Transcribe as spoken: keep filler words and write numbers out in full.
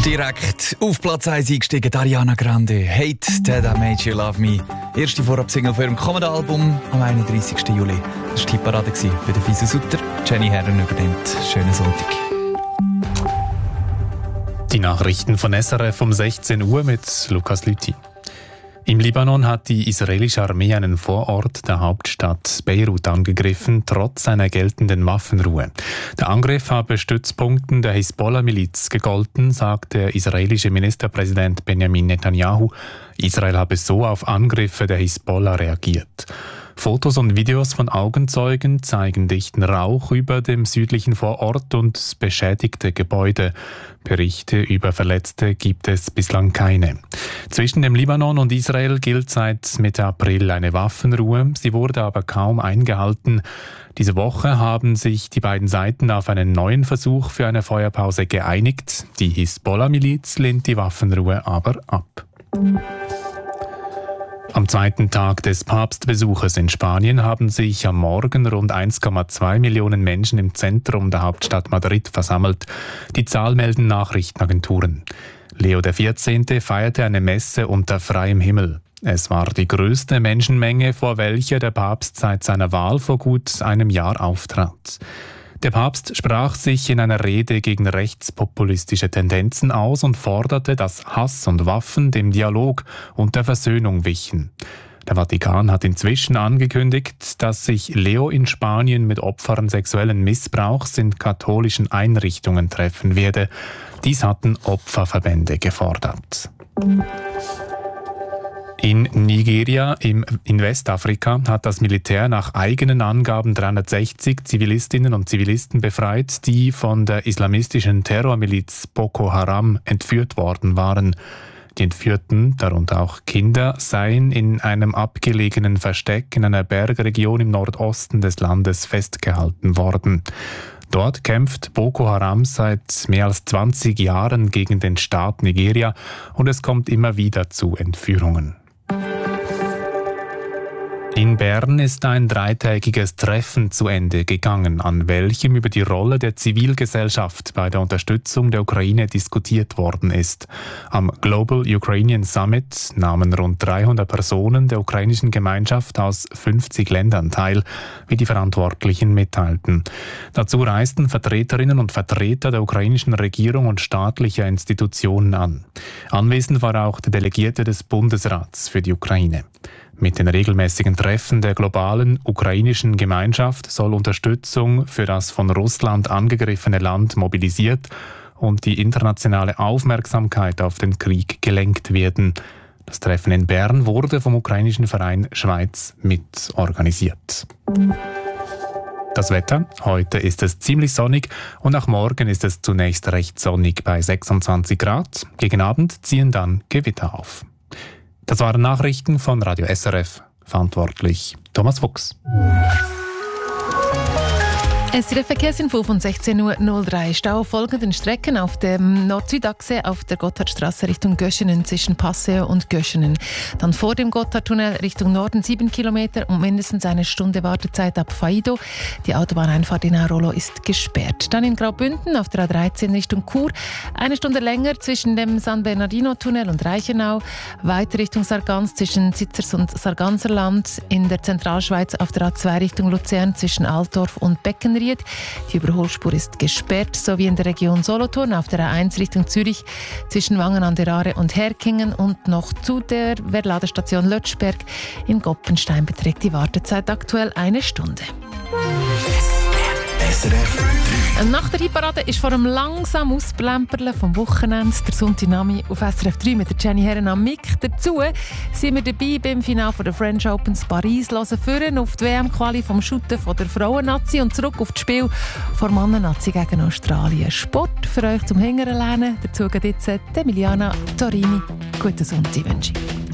Direkt auf Platz eins eingestiegen, Ariana Grande. Hate That I Made You Love Me. Erste Vorab-Single für ihrem kommenden Album am einunddreissigsten Juli. Das war die Hitparade bei der Fisa Sutter. Jenny Herren übernimmt. Schönen Sonntag. Die Nachrichten von S R F um sechzehn Uhr mit Lukas Lüthi. Im Libanon hat die israelische Armee einen Vorort der Hauptstadt Beirut angegriffen, trotz einer geltenden Waffenruhe. Der Angriff habe Stützpunkten der Hisbollah-Miliz gegolten, sagt der israelische Ministerpräsident Benjamin Netanyahu. Israel habe so auf Angriffe der Hisbollah reagiert. Fotos und Videos von Augenzeugen zeigen dichten Rauch über dem südlichen Vorort und beschädigte Gebäude. Berichte über Verletzte gibt es bislang keine. Zwischen dem Libanon und Israel gilt seit Mitte April eine Waffenruhe. Sie wurde aber kaum eingehalten. Diese Woche haben sich die beiden Seiten auf einen neuen Versuch für eine Feuerpause geeinigt. Die Hisbollah-Miliz lehnt die Waffenruhe aber ab. Am zweiten Tag des Papstbesuches in Spanien haben sich am Morgen rund eins Komma zwei Millionen Menschen im Zentrum der Hauptstadt Madrid versammelt. Die Zahl melden Nachrichtenagenturen. Leo der vierzehnte feierte eine Messe unter freiem Himmel. Es war die größte Menschenmenge, vor welcher der Papst seit seiner Wahl vor gut einem Jahr auftrat. Der Papst sprach sich in einer Rede gegen rechtspopulistische Tendenzen aus und forderte, dass Hass und Waffen dem Dialog und der Versöhnung wichen. Der Vatikan hat inzwischen angekündigt, dass sich Leo in Spanien mit Opfern sexuellen Missbrauchs in katholischen Einrichtungen treffen werde. Dies hatten Opferverbände gefordert. In Nigeria im, in Westafrika hat das Militär nach eigenen Angaben dreihundertsechzig Zivilistinnen und Zivilisten befreit, die von der islamistischen Terrormiliz Boko Haram entführt worden waren. Die Entführten, darunter auch Kinder, seien in einem abgelegenen Versteck in einer Bergregion im Nordosten des Landes festgehalten worden. Dort kämpft Boko Haram seit mehr als zwanzig Jahren gegen den Staat Nigeria und es kommt immer wieder zu Entführungen. In Bern ist ein dreitägiges Treffen zu Ende gegangen, an welchem über die Rolle der Zivilgesellschaft bei der Unterstützung der Ukraine diskutiert worden ist. Am Global Ukrainian Summit nahmen rund dreihundert Personen der ukrainischen Gemeinschaft aus fünfzig Ländern teil, wie die Verantwortlichen mitteilten. Dazu reisten Vertreterinnen und Vertreter der ukrainischen Regierung und staatlicher Institutionen an. Anwesend war auch der Delegierte des Bundesrats für die Ukraine. Mit den regelmäßigen Treffen der globalen ukrainischen Gemeinschaft soll Unterstützung für das von Russland angegriffene Land mobilisiert und die internationale Aufmerksamkeit auf den Krieg gelenkt werden. Das Treffen in Bern wurde vom ukrainischen Verein Schweiz mit organisiert. Das Wetter. Heute ist es ziemlich sonnig und auch morgen ist es zunächst recht sonnig bei sechsundzwanzig Grad. Gegen Abend ziehen dann Gewitter auf. Das waren Nachrichten von Radio S R F. Verantwortlich Thomas Fuchs. Es ist der Verkehrsinfo von sechzehn Uhr null drei. Stau auf folgenden Strecken auf dem Nord-Süd-Achse auf der Gotthardstraße Richtung Göschenen zwischen Passau und Göschenen. Dann vor dem Gotthardtunnel Richtung Norden sieben Kilometer und mindestens eine Stunde Wartezeit ab Faido. Die Autobahneinfahrt in Arolo ist gesperrt. Dann in Graubünden auf der A dreizehn Richtung Chur. Eine Stunde länger zwischen dem San Bernardino-Tunnel und Reichenau. Weiter Richtung Sargans zwischen Sitzers und Sarganserland. In der Zentralschweiz auf der A zwei Richtung Luzern zwischen Altdorf und Beckenried. Die Überholspur ist gesperrt, sowie in der Region Solothurn auf der A eins Richtung Zürich zwischen Wangen an der Aare und Herkingen und noch zu der Ladestation Lötschberg. In Goppenstein beträgt die Wartezeit aktuell eine Stunde. Nach der Hitparade ist vor dem langsam Ausplemperlen vom Wochenende der Sonntag auf S R F drei mit der Jenny Herren am Mic. Dazu sind wir dabei beim Finale der French Opens Paris, hören führen auf die W M-Quali vom Shooten von der Frauen-Nazi und zurück auf das Spiel von Mannen-Nazi gegen Australien. Sport für euch zum Hingern lernen. Dazu geht jetzt Emiliana Torini. Guten Sonntag wünsche ich.